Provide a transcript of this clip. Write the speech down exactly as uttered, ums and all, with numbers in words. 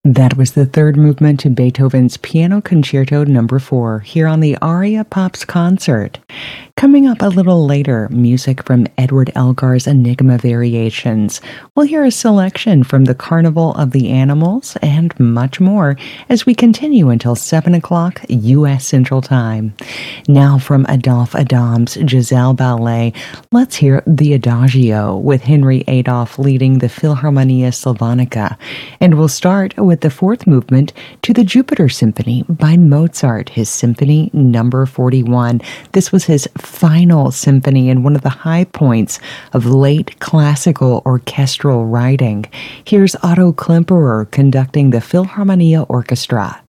That was the third movement to Beethoven's Piano Concerto Number four here on the Aria Pops concert. Coming up a little later, music from Edward Elgar's Enigma Variations. We'll hear a selection from the Carnival of the Animals and much more as we continue until seven o'clock U S Central Time. Now from Adolphe Adam's Giselle Ballet, let's hear the Adagio with Henry Adolphe leading the Philharmonia Slavónica. And we'll start with the fourth movement to the Jupiter Symphony by Mozart, his Symphony Number forty-one. This was his final symphony and one of the high points of late classical orchestral writing. Here's Otto Klemperer conducting the Philharmonia Orchestra.